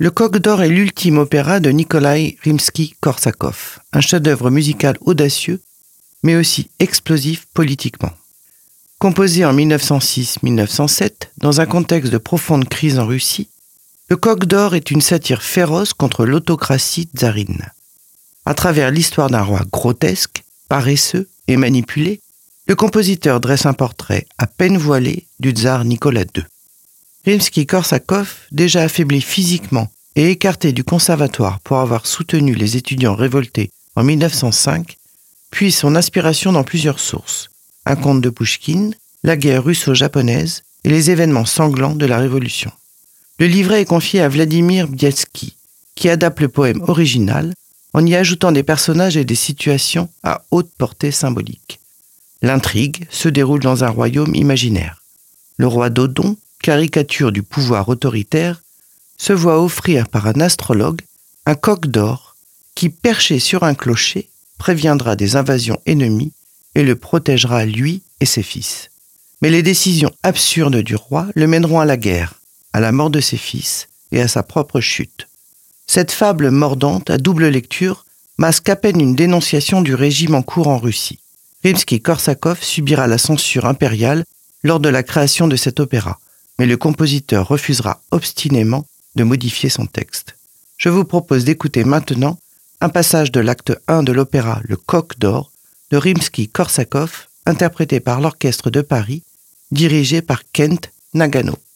Le Coq d'Or est l'ultime opéra de Nikolaï Rimsky-Korsakov, un chef-d'œuvre musical audacieux, mais aussi explosif politiquement. Composé en 1906-1907, dans un contexte de profonde crise en Russie, Le Coq d'Or est une satire féroce contre l'autocratie tsarine. À travers l'histoire d'un roi grotesque, paresseux et manipulé, le compositeur dresse un portrait à peine voilé du tsar Nicolas II. Rimsky-Korsakov, déjà affaibli physiquement et écarté du conservatoire pour avoir soutenu les étudiants révoltés en 1905, puise son inspiration dans plusieurs sources. Un conte de Pouchkine, la guerre russo-japonaise et les événements sanglants de la Révolution. Le livret est confié à Vladimir Bielski, qui adapte le poème original en y ajoutant des personnages et des situations à haute portée symbolique. L'intrigue se déroule dans un royaume imaginaire. Le roi Dodon, caricature du pouvoir autoritaire, se voit offrir par un astrologue un coq d'or qui, perché sur un clocher, préviendra des invasions ennemies et le protégera lui et ses fils. Mais les décisions absurdes du roi le mèneront à la guerre, à la mort de ses fils et à sa propre chute. Cette fable mordante à double lecture masque à peine une dénonciation du régime en cours en Russie. Rimsky-Korsakov subira la censure impériale lors de la création de cet opéra, mais le compositeur refusera obstinément de modifier son texte. Je vous propose d'écouter maintenant un passage de l'acte 1 de l'opéra Le Coq d'Or de Rimsky-Korsakov, interprété par l'Orchestre de Paris, dirigé par Kent Nagano.